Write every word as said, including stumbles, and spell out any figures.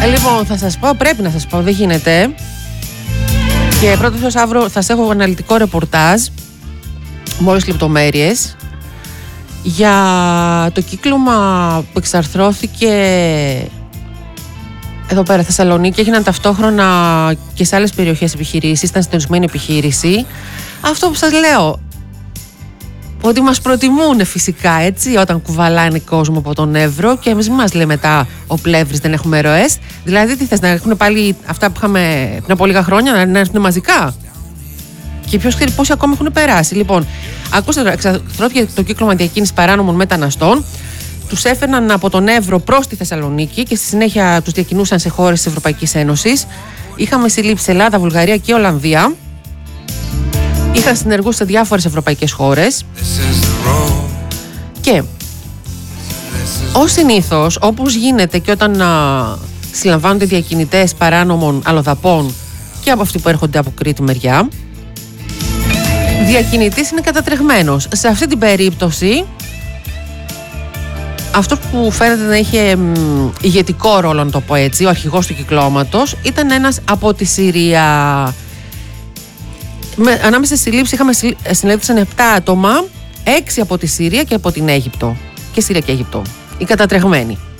Ε, λοιπόν, θα σας πω, πρέπει να σας πω, δεν γίνεται. Και πρώτος αύριο θα σας έχω αναλυτικό ρεπορτάζ, με όλες τις λεπτομέρειες, για το κύκλωμα που εξαρθρώθηκε εδώ πέρα Θεσσαλονίκη. Έγιναν ταυτόχρονα και σε άλλες περιοχές επιχειρήσεις, ήταν συντονισμένη επιχείρηση. Αυτό που σας λέω, ότι μας προτιμούν φυσικά, έτσι, όταν κουβαλάνε κόσμο από τον Εύρο, και εμείς μην μας λέει μετά ο Πλεύρης δεν έχουμε ροές. Δηλαδή τι θες, να έχουν πάλι αυτά που είχαμε πριν από λίγα χρόνια, να έρθουν μαζικά? Και ποιος ξέρει πόσοι ακόμα έχουν περάσει. Λοιπόν, ακούστε, εξαρθρώθηκε το κύκλωμα διακίνησης παράνομων μεταναστών. Τους έφερναν από τον Εύρο προς τη Θεσσαλονίκη και στη συνέχεια τους διακινούσαν σε χώρες της Ευρωπαϊκής Ένωσης. Είχαμε συλλήψεις Ελλάδα, Βουλγαρία και Ολλανδία. Είχαν συνεργούς σε διάφορες ευρωπαϊκές χώρες. Και ως συνήθως, όπως γίνεται και όταν α, συλλαμβάνονται διακινητές παράνομων αλλοδαπών και από αυτοί που έρχονται από Κρήτη μεριά, διακινητής είναι κατατρεγμένος. Σε αυτή την περίπτωση, αυτός που φαίνεται να είχε μ, ηγετικό ρόλο, να το πω έτσι, ο αρχηγός του κυκλώματος, ήταν ένας από τη Συρία. Με, ανάμεσα στη σύλληψη είχαμε συνέλεξαν επτά άτομα, έξι από τη Συρία και από την Αίγυπτο. Και Συρία και Αίγυπτο. Οι κατατρεγμένοι.